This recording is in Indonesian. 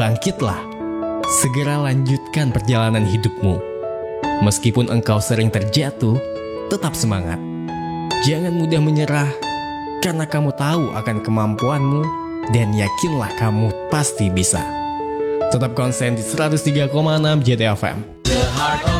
bangkitlah. Segera lanjutkan perjalanan hidupmu. Meskipun engkau sering terjatuh, tetap semangat. Jangan mudah menyerah, karena kamu tahu akan kemampuanmu dan yakinlah kamu pasti bisa. Tetap konsen di 103,6 JTFM.